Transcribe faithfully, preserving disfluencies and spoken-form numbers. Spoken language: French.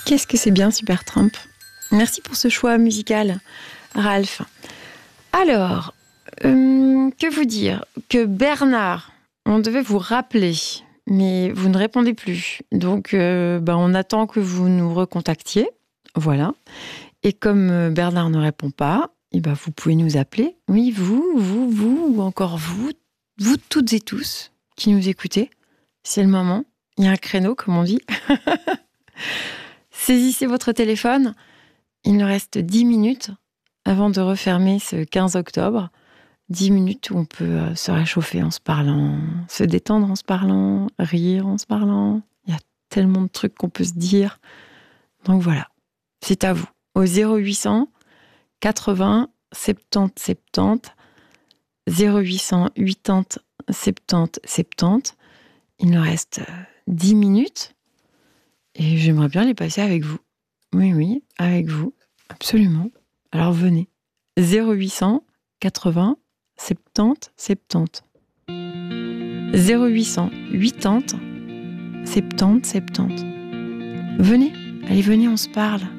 Qu'est-ce que c'est bien Supertramp. Merci pour ce choix musical, Ralph. Alors, euh, que vous dire? Que Bernard, on devait vous rappeler, mais vous ne répondez plus. Donc, euh, bah, on attend que vous nous recontactiez. Voilà. Et comme Bernard ne répond pas, eh ben, vous pouvez nous appeler. Oui, vous, vous, vous, ou encore vous, vous toutes et tous qui nous écoutez. C'est le moment. Il y a un créneau, comme on dit. Saisissez votre téléphone. Il nous reste dix minutes avant de refermer ce quinze octobre. dix minutes où on peut se réchauffer en se parlant, se détendre en se parlant, rire en se parlant. Il y a tellement de trucs qu'on peut se dire. Donc voilà, c'est à vous. Au zéro huit cents quatre-vingts soixante-dix soixante-dix, zéro huit cents quatre-vingts soixante-dix soixante-dix. Il nous reste dix minutes et j'aimerais bien les passer avec vous. Oui, oui, avec vous, absolument. Alors venez, zéro huit cents quatre-vingts soixante-dix soixante-dix. zéro huit cents quatre-vingts soixante-dix soixante-dix. Venez, allez, venez, on se parle.